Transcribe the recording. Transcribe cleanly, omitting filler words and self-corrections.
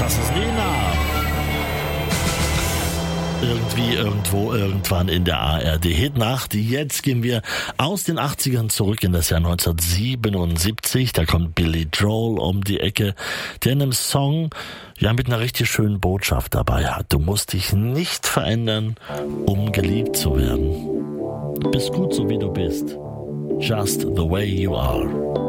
Das ist Nena. Irgendwie, irgendwo, irgendwann in der ARD-Hitnacht. Jetzt gehen wir aus den 80ern zurück in das Jahr 1977. Da kommt Billy Joel um die Ecke, der in einem Song mit einer richtig schönen Botschaft dabei hat. Du musst dich nicht verändern, um geliebt zu werden. Du bist gut so wie du bist. Just the way you are.